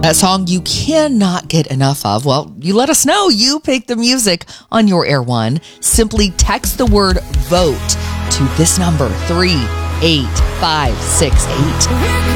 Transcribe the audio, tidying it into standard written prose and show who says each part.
Speaker 1: That song you cannot get enough of. Well, you let us know you pick the music on your Air One. Simply text the word VOTE to this number, 38568.